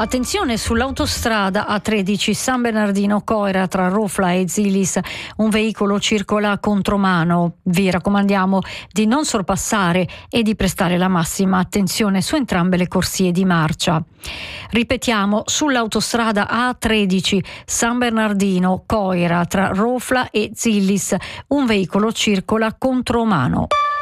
Attenzione sull'autostrada A13 San Bernardino Coira tra Rofla e Zilis, un veicolo circola contromano. Vi raccomandiamo di non sorpassare e di prestare la massima attenzione su entrambe le corsie di marcia. Ripetiamo, sull'autostrada A13 San Bernardino Coira tra Rofla e Zilis, un veicolo circola contromano.